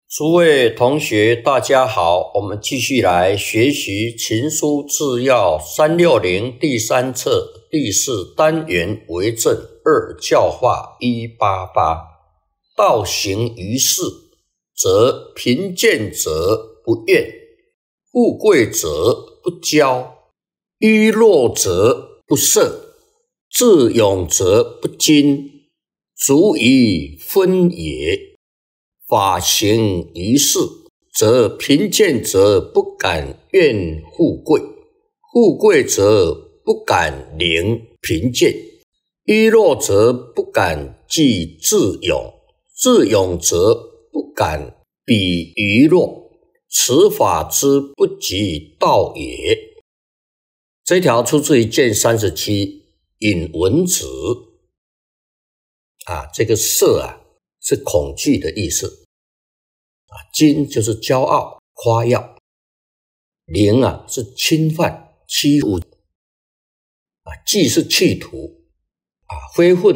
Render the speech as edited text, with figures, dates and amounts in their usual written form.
诸位同学，大家好，我们继续来学习《秦书治要360》第3册第4单元为政2教化188。道行于世，则贫贱者不怨，富贵者不骄，愚弱者不赦，智勇者不惊，足以分也。法行于世，则贫贱者不敢怨富贵，富贵者不敢凌贫贱，愚弱者不敢济智勇，智勇者不敢比愚弱，此法之不及道也。这条出自于卷37引文子这个色是恐惧的意思。矜就是骄傲夸耀，凌是侵犯欺负，忌是企图，非分